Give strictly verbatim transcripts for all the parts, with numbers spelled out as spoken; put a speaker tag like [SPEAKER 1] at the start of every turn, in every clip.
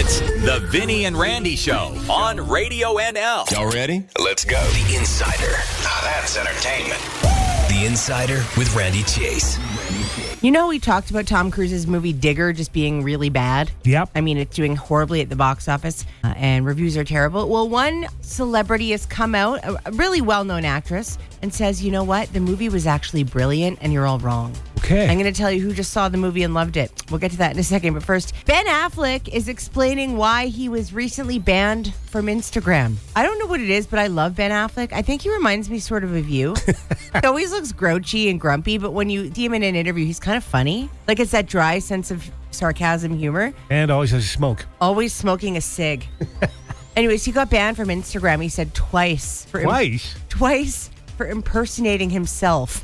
[SPEAKER 1] It's the Vinny and Randy Show on Radio N L.
[SPEAKER 2] Y'all ready?
[SPEAKER 3] Let's go.
[SPEAKER 4] The Insider.
[SPEAKER 3] Now that's entertainment.
[SPEAKER 4] The Insider with Randy Chase.
[SPEAKER 5] You know, we talked about Tom Cruise's movie Digger just being really bad.
[SPEAKER 6] Yep.
[SPEAKER 5] I mean, it's doing horribly at the box office, uh, and reviews are terrible. Well, one celebrity has come out, a really well-known actress, and says, you know what? The movie was actually brilliant, and you're all wrong.
[SPEAKER 6] Okay.
[SPEAKER 5] I'm going to tell you who just saw the movie and loved it. We'll get to that in a second. But first, Ben Affleck is explaining why he was recently banned from Instagram. I don't know what it is, but I love Ben Affleck. I think he reminds me sort of of you. He always looks grouchy and grumpy, but when you see him in an interview, he's kind of funny. Like it's that dry sense of sarcasm humor.
[SPEAKER 6] And always has a smoke.
[SPEAKER 5] Always smoking a cig. Anyways, he got banned from Instagram, he said twice. For
[SPEAKER 6] Twice?
[SPEAKER 5] Im- twice for impersonating himself.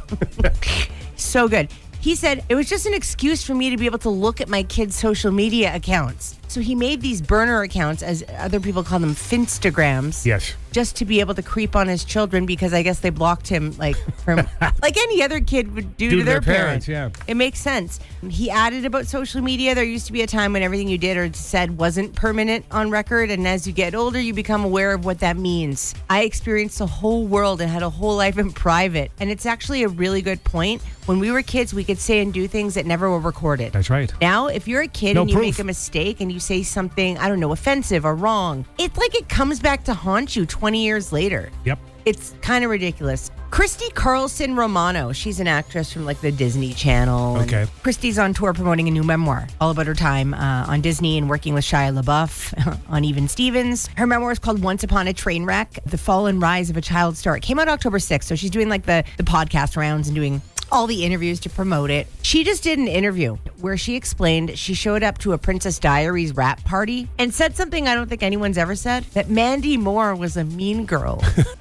[SPEAKER 5] So good. He said, it was just an excuse for me to be able to look at my kids' social media accounts. So he made these burner accounts, as other people call them, Finstagrams.
[SPEAKER 6] Yes.
[SPEAKER 5] Just to be able to creep on his children because I guess they blocked him like from like any other kid would do,
[SPEAKER 6] Do
[SPEAKER 5] to their,
[SPEAKER 6] their
[SPEAKER 5] parents.
[SPEAKER 6] parents, yeah.
[SPEAKER 5] It makes sense. He added about social media. There used to be a time when everything you did or said wasn't permanent on record. And as you get older, you become aware of what that means. I experienced the whole world and had a whole life in private. And it's actually a really good point. When we were kids, we could say and do things that never were recorded.
[SPEAKER 6] That's right.
[SPEAKER 5] Now, if you're a kid
[SPEAKER 6] No
[SPEAKER 5] and you
[SPEAKER 6] proof.
[SPEAKER 5] make a mistake and you say something, I don't know, offensive or wrong, it's like it comes back to haunt you twenty years later.
[SPEAKER 6] Yep.
[SPEAKER 5] It's kind of ridiculous. Christy Carlson Romano, she's an actress from like the Disney Channel. And
[SPEAKER 6] Okay.
[SPEAKER 5] Christy's on tour promoting a new memoir all about her time uh, on Disney and working with Shia LaBeouf on Even Stevens. Her memoir is called Once Upon a Train Wreck, The Fall and Rise of a Child Star. It came out October sixth, so she's doing like the, the podcast rounds and doing all the interviews to promote it. She just did an interview where she explained she showed up to a Princess Diaries rap party and said something I don't think anyone's ever said, that Mandy Moore was a mean girl.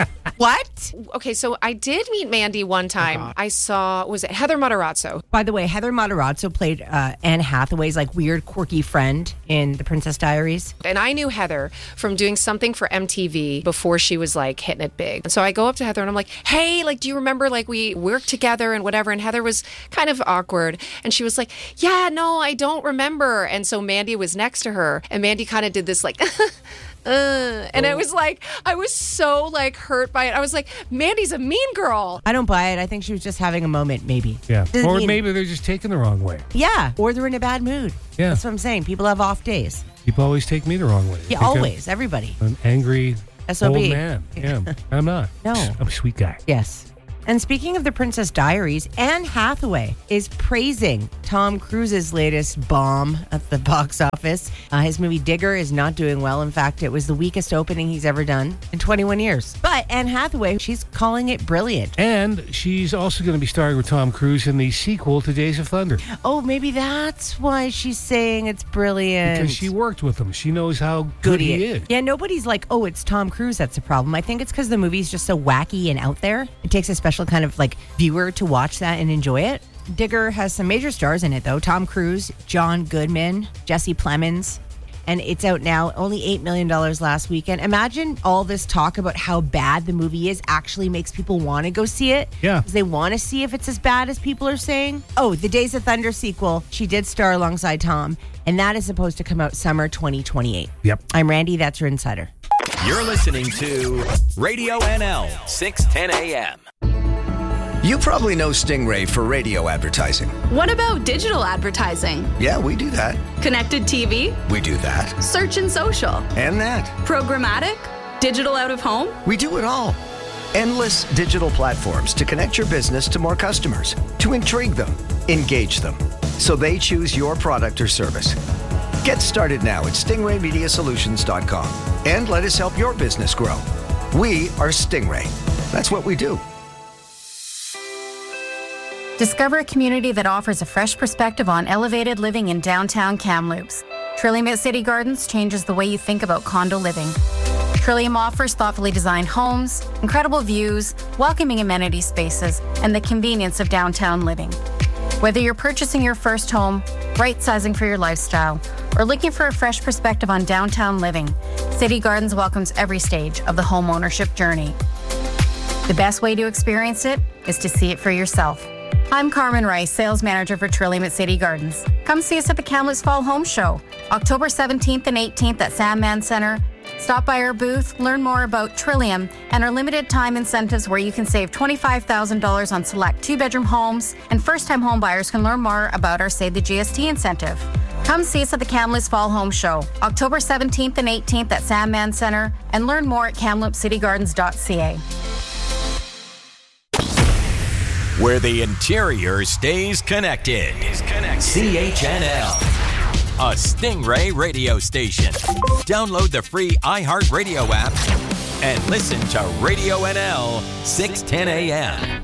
[SPEAKER 5] What?
[SPEAKER 7] Okay, so I did meet Mandy one time.
[SPEAKER 6] Uh-huh.
[SPEAKER 7] I saw, was it Heather Matarazzo?
[SPEAKER 5] By the way, Heather Matarazzo played uh, Anne Hathaway's like weird, quirky friend in The Princess Diaries.
[SPEAKER 7] And I knew Heather from doing something for M T V before she was like hitting it big. And so I go up to Heather and I'm like, hey, like, do you remember like we worked together and whatever? And Heather was kind of awkward. And she was like, yeah, no, I don't remember. And so Mandy was next to her and Mandy kind of did this like, Uh, and I was like, I was so like hurt by it. I was like, Mandy's a mean girl.
[SPEAKER 5] I don't buy it. I think she was just having a moment, maybe.
[SPEAKER 6] Yeah.
[SPEAKER 5] Doesn't
[SPEAKER 6] Or
[SPEAKER 5] mean-
[SPEAKER 6] maybe they're just taken the wrong way.
[SPEAKER 5] Yeah. Or they're in a bad mood.
[SPEAKER 6] Yeah.
[SPEAKER 5] That's what I'm saying. People have off days.
[SPEAKER 6] People always take me the wrong way. They
[SPEAKER 5] Yeah,
[SPEAKER 6] think I'm
[SPEAKER 5] always. Everybody.
[SPEAKER 6] An angry
[SPEAKER 5] S O B.
[SPEAKER 6] old man. Yeah. I'm not.
[SPEAKER 5] No.
[SPEAKER 6] I'm a sweet guy.
[SPEAKER 5] Yes. And speaking of The Princess Diaries, Anne Hathaway is praising Tom Cruise's latest bomb at the box office. Uh, his movie Digger is not doing well. In fact, it was the weakest opening he's ever done in twenty-one years. But Anne Hathaway, she's calling it brilliant.
[SPEAKER 6] And she's also going to be starring with Tom Cruise in the sequel to Days of Thunder.
[SPEAKER 5] Oh, maybe that's why she's saying it's brilliant.
[SPEAKER 6] Because she worked with him. She knows how good he is.
[SPEAKER 5] Yeah, nobody's like, oh, it's Tom Cruise that's a problem. I think it's because the movie's just so wacky and out there. It takes a special kind of like viewer to watch that and enjoy it. Digger has some major stars in it, though. Tom Cruise, John Goodman, Jesse Plemons. And it's out now, only eight million dollars last weekend. Imagine all this talk about how bad the movie is actually makes people want to go see it.
[SPEAKER 6] Yeah.
[SPEAKER 5] Because they want to see if it's as bad as people are saying. Oh, the Days of Thunder sequel. She did star alongside Tom. And that is supposed to come out summer twenty twenty-eight.
[SPEAKER 6] Yep.
[SPEAKER 5] I'm Randy. That's your insider.
[SPEAKER 1] You're listening to Radio N L, six ten a.m.
[SPEAKER 4] You probably know Stingray for radio advertising.
[SPEAKER 8] What about digital advertising?
[SPEAKER 4] Yeah, we do that.
[SPEAKER 8] Connected T V?
[SPEAKER 4] We do that.
[SPEAKER 8] Search and social?
[SPEAKER 4] And that.
[SPEAKER 8] Programmatic? Digital out of home?
[SPEAKER 4] We do it all. Endless digital platforms to connect your business to more customers, to intrigue them, engage them, so they choose your product or service. Get started now at stingray media solutions dot com and let us help your business grow. We are Stingray. That's what we do.
[SPEAKER 9] Discover a community that offers a fresh perspective on elevated living in downtown Kamloops. Trillium at City Gardens changes the way you think about condo living. Trillium offers thoughtfully designed homes, incredible views, welcoming amenity spaces, and the convenience of downtown living. Whether you're purchasing your first home, right-sizing for your lifestyle, or looking for a fresh perspective on downtown living, City Gardens welcomes every stage of the home ownership journey. The best way to experience it is to see it for yourself. I'm Carmen Rice, Sales Manager for Trillium at City Gardens. Come see us at the Kamloops Fall Home Show, October seventeenth and eighteenth at Sandman Center. Stop by our booth, learn more about Trillium and our limited time incentives where you can save twenty-five thousand dollars on select two-bedroom homes, and first-time home buyers can learn more about our Save the G S T incentive. Come see us at the Kamloops Fall Home Show, October seventeenth and eighteenth at Sandman Center, and learn more at kamloops city gardens dot c a.
[SPEAKER 1] Where the interior stays connected. Is connected. C H N L, a Stingray radio station. Download the free iHeartRadio app and listen to Radio N L six ten a.m.